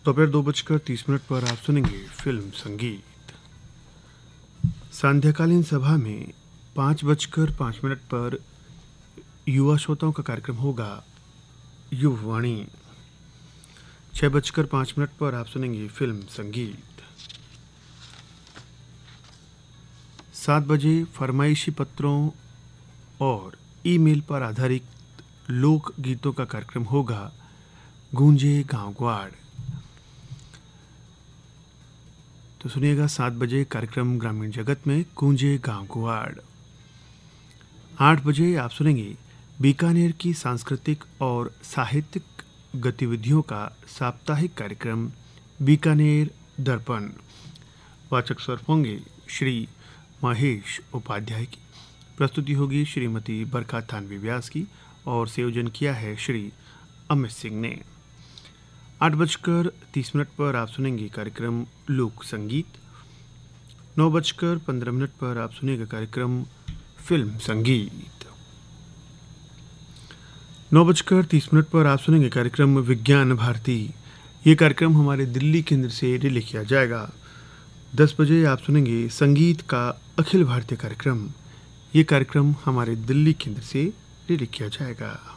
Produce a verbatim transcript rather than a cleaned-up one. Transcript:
दोपहर दो बजकर तीस मिनट पर आप सुनेंगे फिल्म संगीत। सांध्याकालीन सभा में पाँच बजकर पाँच मिनट पर युवा श्रोताओं का कार्यक्रम होगा युववाणी। छः बजकर पाँच मिनट पर आप सुनेंगे फिल्म संगीत। सात बजे फरमाइशी पत्रों और ईमेल पर आधारित लोक गीतों का कार्यक्रम होगा गूंजे गांव ग्वाड़। तो सुनिएगा सात बजे कार्यक्रम ग्रामीण जगत में गूंजे गांव ग्वाड़। आठ बजे आप सुनेंगे बीकानेर की सांस्कृतिक और साहित्यिक गतिविधियों का साप्ताहिक कार्यक्रम बीकानेर दर्पण। वाचक स्वर होंगे श्री महेश उपाध्याय की। प्रस्तुति होगी श्रीमती बरखा थानवी व्यास की और संयोजन किया है श्री अमित सिंह ने। आठ बजकर तीस मिनट पर आप सुनेंगे कार्यक्रम लोक संगीत। नौ बजकर पंद्रह मिनट पर आप सुनेंगे कार्यक्रम फिल्म संगीत। नौ बजकर तीस मिनट पर आप सुनेंगे कार्यक्रम विज्ञान भारती। ये कार्यक्रम हमारे दिल्ली केंद्र से रिले किया जाएगा। दस बजे आप सुनेंगे संगीत का अखिल भारतीय कार्यक्रम। ये कार्यक्रम हमारे दिल्ली केंद्र से रिले किया जाएगा।